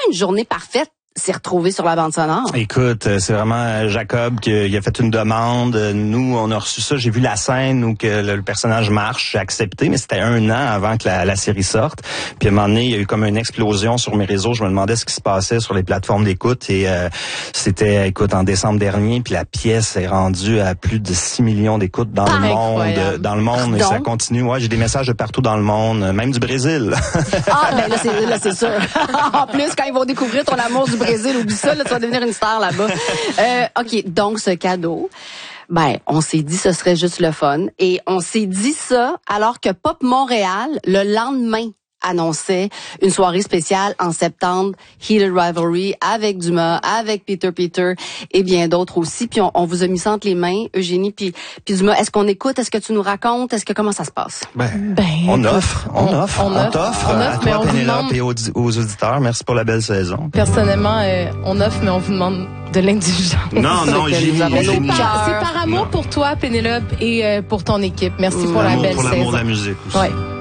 une journée parfaite s'est retrouvé sur la bande sonore? Écoute, c'est vraiment Jacob qui a fait une demande. Nous, on a reçu ça. J'ai vu la scène où que le personnage marche. J'ai accepté, mais c'était 1 an avant que la série sorte. Puis à un moment donné, il y a eu comme une explosion sur mes réseaux. Je me demandais ce qui se passait sur les plateformes d'écoute. Et c'était, écoute, en décembre dernier. Puis la pièce est rendue à plus de 6 millions d'écoutes dans le monde. Dans le monde. Et ça continue. Ouais, j'ai des messages de partout dans le monde, même du Brésil. Ah, ben là, c'est sûr. En plus, quand ils vont découvrir ton amour du Brésil, oublie ça, là, tu vas devenir une star là-bas. OK, donc ce cadeau, on s'est dit ce serait juste le fun. Et on s'est dit ça alors que Pop Montréal, le lendemain, annonçait une soirée spéciale en septembre, Heated Rivalry, avec Dumas, avec Peter et bien d'autres aussi. Puis on vous a mis ça entre les mains, Eugénie puis Dumas. Est-ce qu'on écoute? Est-ce que tu nous racontes? Comment ça se passe? On offre à toi, Pénélope, et aux auditeurs. Merci pour la belle saison. Personnellement, on offre, mais on vous demande de l'indulgence. Non, Eugénie. C'est par amour pour toi, Pénélope, et pour ton équipe. Merci pour la belle saison. Pour l'amour de la musique aussi. Ouais.